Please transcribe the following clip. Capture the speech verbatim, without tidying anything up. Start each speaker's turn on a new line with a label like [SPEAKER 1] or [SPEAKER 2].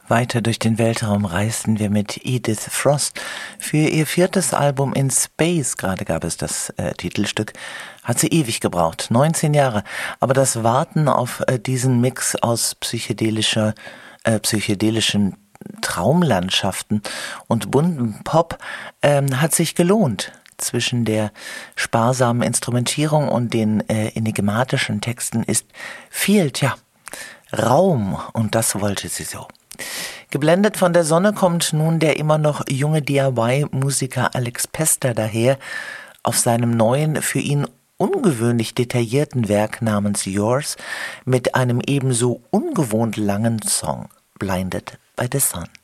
[SPEAKER 1] Weiter durch den Weltraum reisten wir mit Edith Frost. Für ihr viertes Album In Space, gerade gab es das äh, Titelstück, hat sie ewig gebraucht, neunzehn Jahre. Aber das Warten auf äh, diesen Mix aus psychedelischer, äh, psychedelischen Traumlandschaften und buntem Pop ähm, hat sich gelohnt. Zwischen der sparsamen Instrumentierung und den äh, enigmatischen Texten ist viel, tja, Raum, und das wollte sie so. Geblendet von der Sonne kommt nun der immer noch junge D I Y-Musiker Alex Pester daher auf seinem neuen, für ihn ungewöhnlich detaillierten Werk namens Yours mit einem ebenso ungewohnt langen Song Blinded by the Sun.